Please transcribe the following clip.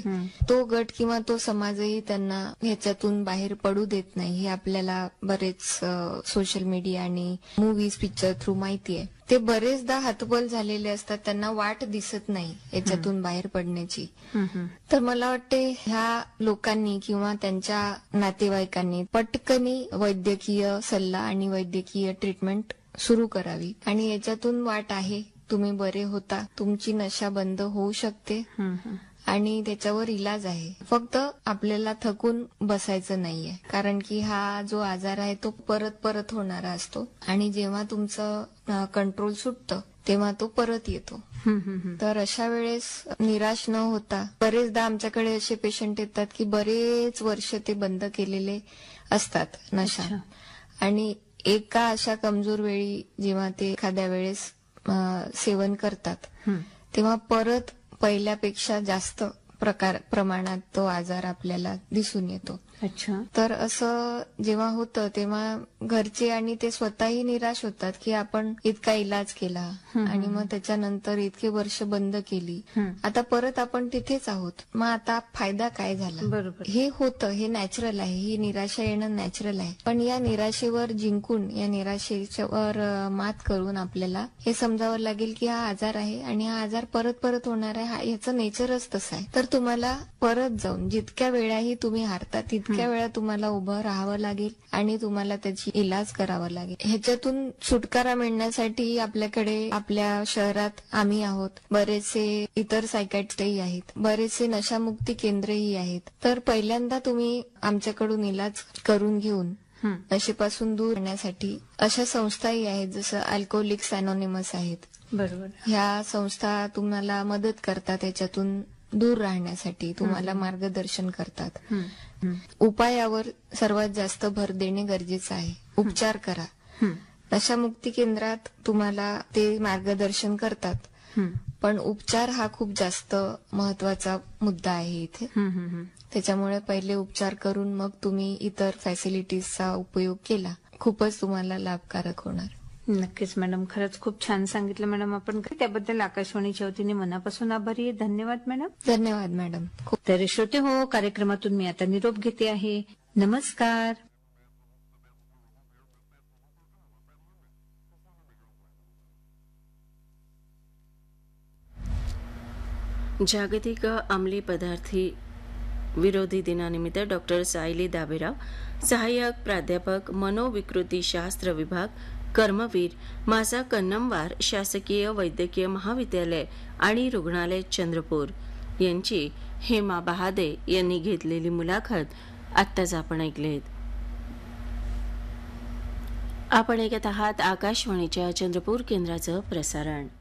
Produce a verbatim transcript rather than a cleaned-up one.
तो गट किंवा तो समाजही त्यांना ह्याच्यातून बाहेर पडू देत नाही. हे आपल्याला बरेच सोशल मीडिया आणि मूवीज पिक्चर थ्रू माहिती आहे. ते बरेचदा हतबल झालेले असतात, त्यांना वाट दिसत नाही याच्यातून बाहेर पडण्याची. तर मला वाटते ह्या लोकांनी किंवा त्यांच्या नातेवाईकांनी पटकनी वैद्यकीय सल्ला आणि वैद्यकीय ट्रीटमेंट सुरू करावी. आणि याच्यातून वाट आहे, तुम्ही बरे होता, तुमची नशा बंद होऊ शकते आणि त्याच्यावर इलाज आहे. फक्त आपल्याला थकून बसायचं नाहीये, कारण की हा जो आजार आहे तो परत परत होणारा असतो आणि जेव्हा तुमचं कंट्रोल सुटतं तेव्हा तो परत येतो. तर अशा वेळेस निराश न होता, बरेचदा आमच्याकडे असे पेशंट येतात की बरेच वर्ष ते बंद केलेले असतात नशा, आणि एका अशा कमजोर वेळी जेव्हा ते एखाद्या वेळेस सेवन करतात तेव्हा परत पहिल्यापेक्षा जास्त प्रकार प्रमाणात तो आजार आपल्याला दिसून येतो. अच्छा. तर असं जेव्हा होतं तेव्हा घरचे आणि ते स्वतःही निराश होतात की आपण इतका इलाज केला आणि मग त्याच्यानंतर इतके वर्ष बंद केली, आता परत आपण तिथेच आहोत, मग आता फायदा काय झाला. बरोबर. हे होतं, हे नॅचरल आहे, ही निराशा येणं नॅचरल आहे. पण या निराशेवर जिंकून, या निराशेवर मात करून आपल्याला हे समजावं लागेल की हा आजार आहे आणि हा आजार परत परत होणार आहे, याचं नेचरच तसं आहे. तर तुम्हाला परत जाऊन जितक्या वेळाही तुम्ही हारता तितक्या वेळा तुम्हाला उभं राहावं लागेल आणि तुम्हाला त्याची इलाज करावा लागेल. ह्याच्यातून सुटकारा मिळण्यासाठी आपल्याकडे आपल्या शहरात आम्ही आहोत, बरेचसे इतर सायकॅट्रिस्टही आहेत, बरेचसे नशामुक्ती केंद्रही आहेत. तर पहिल्यांदा तुम्ही आमच्याकडून इलाज करून घेऊन नशेपासून दूर राहण्यासाठी अशा संस्थाही आहेत, जसं अल्कोहोलिक्स अनॉनिमस आहेत. बरोबर. ह्या संस्था तुम्हाला मदत करतात, त्याच्यातून दूर राहण्यासाठी तुम्हाला मार्गदर्शन करतात. उपायावर सर्वात जास्त भर देणे गरजेचं आहे. उपचार करा. नशामुक्ती केंद्रात तुम्हाला ते मार्गदर्शन करतात, पण उपचार हा खूप जास्त महत्वाचा मुद्दा आहे इथे. त्याच्यामुळे पहिले उपचार करून मग तुम्ही इतर फॅसिलिटीजचा उपयोग केला, खूपच तुम्हाला लाभकारक होणार. नक्कीच मॅडम, खरंच खूप छान सांगितलं मॅडम आपण. त्याबद्दल आकाशवाणीच्या वतीने मनापासून आभारी आहे. धन्यवाद मॅडम. धन्यवाद मॅडम. तर श्रोते हो, कार्यक्रमातून मी आता निरोप घेते आहे. नमस्कार. जागतिक अंमली पदार्थी विरोधी दिनानिमित्त डॉक्टर सायली दाबेराव, सहाय्यक प्राध्यापक मनोविकृतीशास्त्र विभाग, कर्मवीर, माझा कन्नमवार शासकीय वैद्यकीय महाविद्यालय आणि रुग्णालय चंद्रपूर यांची हेमा बहादे यांनी घेतलेली मुलाखत आत्ताच आपण ऐकलेत. आपण ऐकत आहात आकाशवाणीच्या चंद्रपूर केंद्राचं प्रसारण.